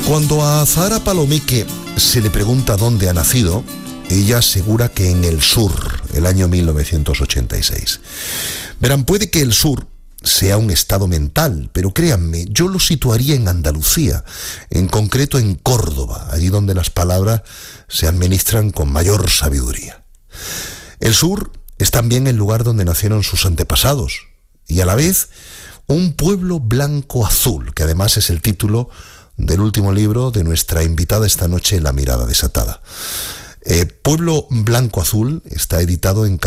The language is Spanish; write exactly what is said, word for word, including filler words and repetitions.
Cuando a Zahara Palomeque se le pregunta dónde ha nacido, ella asegura que en el sur, el año mil novecientos ochenta y seis. Verán, puede que el sur sea un estado mental, pero créanme, yo lo situaría en Andalucía, en concreto en Córdoba, allí donde las palabras se administran con mayor sabiduría. El sur es también el lugar donde nacieron sus antepasados, y a la vez un pueblo blanco-azul, que además es el título del último libro de nuestra invitada esta noche, La mirada desatada. Eh, Pueblo Blanco Azul está editado en